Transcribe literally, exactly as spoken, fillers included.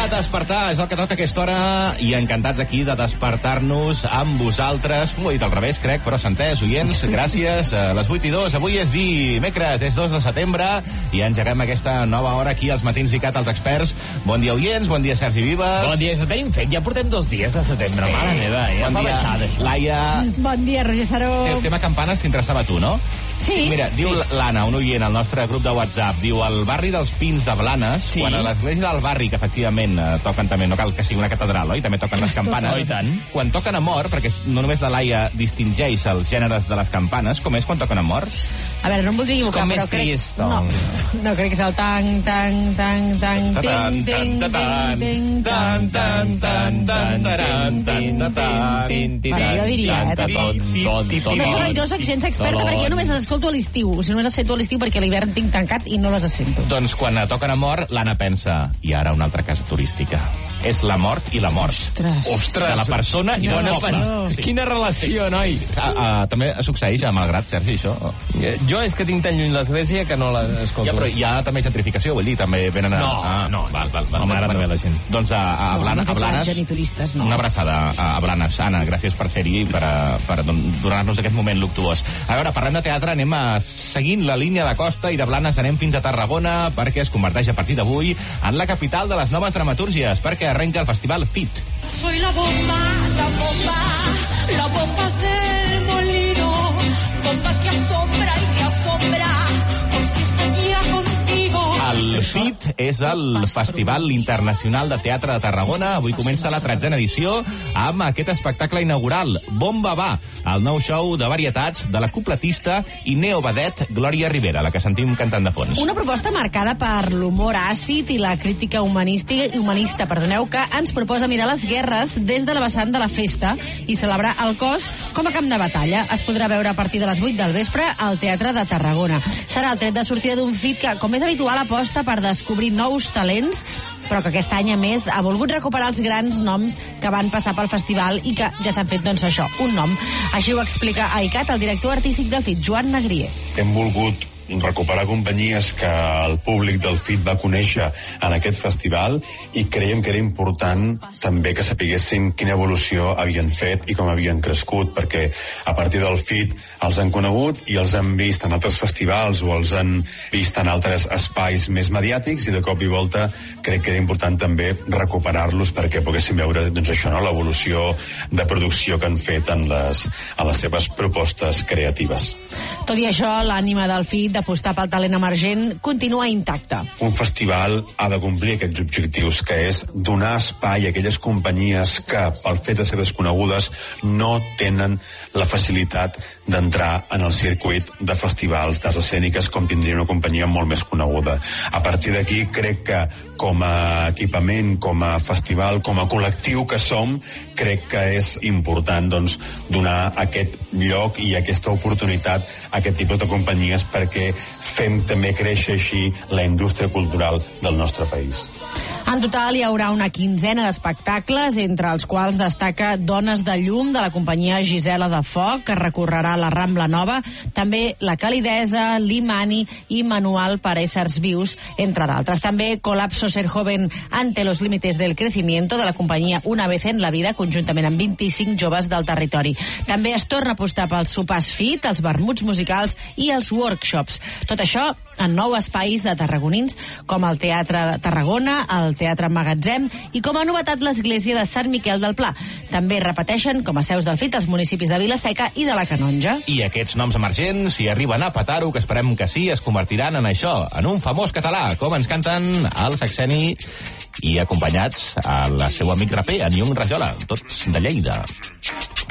despertar, és el que toca aquesta hora i encantats aquí de despertar-nos amb vosaltres. M'ho he dit al revés, crec, però s'ha entès, oients. Gràcies. A les vuit i dos, avui és dimecres, és dos de setembre i engeguem aquesta nova hora aquí als Matins i Cat, als experts. Bon dia, oients, bon dia, Sergi Vives. Bon dia, això tenim fet, ja portem dos dies de setembre, mare meva, ja bon fa dia, baixada. Laia. Bon dia, Roger Saró. El tema campanes t'interessava a tu, no? Sí. Mira, diu Sí. l'Anna, un oient, al nostre grup de WhatsApp, diu, al barri dels Pins de Blanes, Sí. quan a l'església del barri, que efectivament eh, toquen també, no cal que sigui una catedral, oi? També toquen les campanes. Oh, i tant. Quan toquen a mort, perquè no només la Laia distingeix els gèneres de les campanes, com és quan toquen a mort? A veure, no em voldria equivocar, com però més crec... trist, no, no, crec que és el tang, tang, tang, tang, ting, ting, ting, ting, tang, tang, tang, tang, ting, ting, ting, ting. Bueno, jo diria, eh, tampoc. No soc, jo soc gens experta perquè jo només les escolto a l'estiu. O sigui, només les sento a l'estiu perquè a l'hivern tinc tancat i no les sento. Doncs quan toquen a mort, l'Anna pensa, i ara una altra casa turística. És la mort i la mort. Ostres. Ostres, de la persona i Quina del relació. poble. Sí. Quina relació, noi. Ah, ah, també succeeix a Malgrat, Sergi, això? Eh, Jo és que tinc tan lluny l'església que no l'escolto. Ja, però hi ha també gentrificació, vull dir, també venen a... No, ah, no, val, val, val. no m'agrada bé la gent. Doncs a, a, No, Blana, no té a Blanes... platja ni turistes, no. Una abraçada a, a Blanes. Anna, gràcies per ser-hi i per, a, per don- donar-nos aquest moment luctuós. A veure, parlem de teatre, anem a, seguint la línia de costa i de Blanes anem fins a Tarragona perquè es converteix a partir d'avui en la capital de les noves dramatúrgies, perquè arrenca el Festival F I T. Soy la bomba, la bomba, la bomba del molino, bomba que asombra y que asombra, como si estuviera contigo. El F I T és el Festival Internacional de Teatre de Tarragona. Avui comença la tretzena edició amb aquest espectacle inaugural, Bomba Va, el nou show de varietats de la cupletista i neovedet Glòria Rivera, la que sentim cantant de fons. Una proposta marcada per l'humor àcid i la crítica humanística, humanista, perdoneu, que ens proposa mirar les guerres des de la vessant de la festa i celebrar el cos com a camp de batalla. Es podrà veure a partir de les vuit del vespre al Teatre de Tarragona. Serà el tret de sortida d'un F I T que, com és habitual, aposta per descobrir nous talents, però que aquest any, a més, ha volgut recuperar els grans noms que van passar pel festival i que ja s'han fet, doncs, això, un nom. Així ho explica a ICAT el director artístic del F I T, Joan Negrier. Hem volgut recuperar companyies que el públic del F I T va conèixer en aquest festival i creiem que era important també que sapiguessin quina evolució havien fet i com havien crescut, perquè a partir del F I T els han conegut i els han vist en altres festivals o els han vist en altres espais més mediàtics i de cop i volta crec que era important també recuperar-los perquè poguéssim veure, doncs això, no?, l'evolució de producció que han fet en les, en les seves propostes creatives. Tot i això, l'ànima del F I T d'apostar pel talent emergent continua intacta. Un festival ha de complir aquests objectius, que és donar espai a aquelles companyies que, pel fet de ser desconegudes, no tenen la facilitat d'entrar en el circuit de festivals d'arts escèniques com tindria una companyia molt més coneguda. A partir d'aquí, crec que com a equipament, com a festival, com a col·lectiu que som, crec que és important, doncs, donar aquest lloc i aquesta oportunitat a aquest tipus de companyies perquè fem també créixer així la indústria cultural del nostre país. En total hi haurà una quinzena d'espectacles, entre els quals destaca Dones de Llum, de la companyia Gisela de Foc, que recorrerà la Rambla Nova, també La Calidesa, Limani i Manual per Éssers Vius, entre d'altres. També Colapso Ser Joven ante los límites del crecimiento, de la companyia Una vez en la vida, conjuntament amb vint-i-cinc joves del territori. També es torna a apostar pels sopars F I T, els vermuts musicals i els workshops. Tot això en nou espais de tarragonins, com el Teatre de Tarragona, el Teatre Magatzem i com a novetat l'església de Sant Miquel del Pla. També repeteixen com a seus del F I T els municipis de Vila-seca i de la Canonja. I aquests noms emergents, si arriben a petar-ho, que esperem que sí, es convertiran en això, en un famós català, com ens canten el Saxeni i acompanyats a la seu amic raper, en Yung Rajola, tots de Lleida.